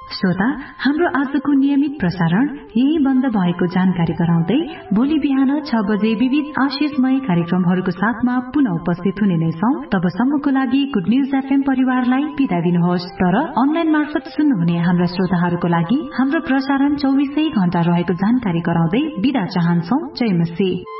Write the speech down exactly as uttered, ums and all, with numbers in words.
श्रोता, हाम्रो आजको नियमित प्रसारण यही बन्द भएको जानकारी गराउँदै भोलि बिहान छ बजे विविध आशिषमय कार्यक्रमहरूको साथमा पुनः उपस्थित हुने नै छौं। तबसम्मको लागि गुड न्यूज एफएम परिवारलाई बिदा दिनुहोस्। तर अनलाइन मार्फत सुन्नुहुने हाम्रा श्रोताहरूको लागि हाम्रो प्रसारण चौबिसै घण्टा रहेको जानकारी गराउँदै बिदा चाहन्छौ। जय मसी।